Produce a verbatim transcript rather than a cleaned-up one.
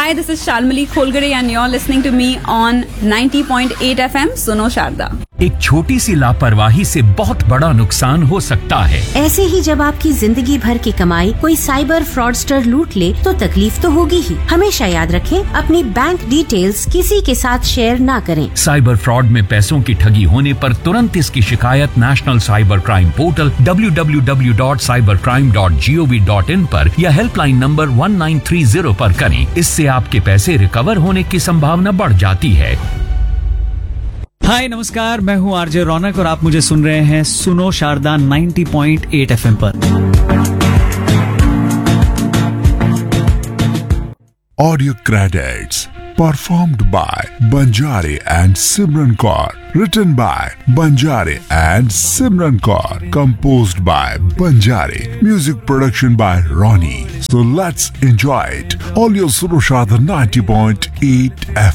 Hi, this is Shalmali Kholgare and you're listening to me on ninety point eight F M Suno Sharda. एक छोटी सी लापरवाही से बहुत बड़ा नुकसान हो सकता है। ऐसे ही जब आपकी जिंदगी भर की कमाई कोई साइबर फ्रॉडस्टर लूट ले तो तकलीफ तो होगी ही। हमेशा याद रखें, अपनी बैंक डिटेल्स किसी के साथ शेयर ना करें। साइबर फ्रॉड में पैसों की ठगी होने पर तुरंत इसकी शिकायत national cyber crime portal W W W dot cyber crime dot G O V dot in पर या helpline number one nine three zero पर करें। इससे आपके पैसे रिकवर होने की संभावना बढ़ जाती है। हाय नमस्कार, मैं हूँ आरजे रौनक और आप मुझे सुन रहे हैं सुनो शारदा नब्बे पॉइंट आठ एफएम पर। Audio credits performed by Banjari and Simran Kaur, written by Banjari and Simran Kaur, composed by Banjari, music production by Ronnie. So let's enjoy it. All your Suno Sharda ninety point eight F M.